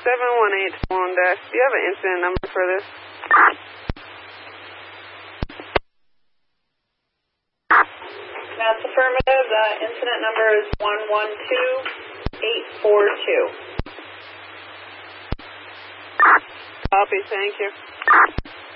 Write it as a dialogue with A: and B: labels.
A: 718 Swan Dash. Do you have an incident number for this?
B: That's affirmative. Incident number is 112842.
A: Copy, thank you.